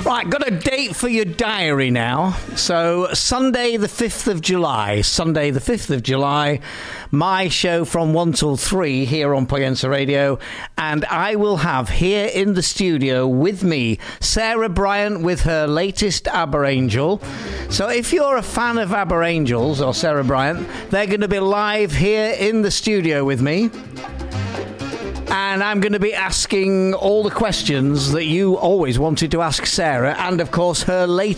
Right, got a date for your diary now. So, Sunday the 5th of July. Sunday the 5th of July. My show from 1 till 3 here on Play-Answer Radio. And I will have here in the studio with me Sarah Bryant with her latest ABBA Angel. So if you're a fan of ABBA Angels or Sarah Bryant, they're going to be live here in the studio with me. And I'm going to be asking all the questions that you always wanted to ask Sarah, and of course her latest